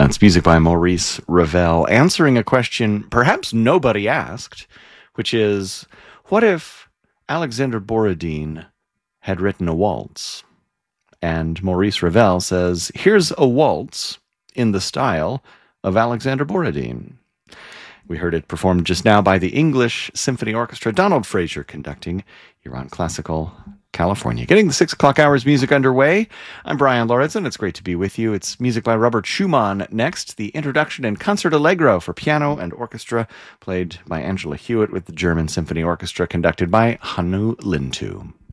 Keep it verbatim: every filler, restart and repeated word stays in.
That's music by Maurice Ravel, answering a question perhaps nobody asked, which is, what if Alexander Borodin had written a waltz? And Maurice Ravel says, here's a waltz in the style of Alexander Borodin. We heard it performed just now by the English Symphony Orchestra, Donald Fraser conducting. You're on Classical California. Getting the six o'clock hours music underway. I'm Brian Lorentzen. It's great to be with you. It's music by Robert Schumann next. The introduction and concert allegro for piano and orchestra, played by Angela Hewitt with the German Symphony Orchestra, conducted by Hannu Lintu.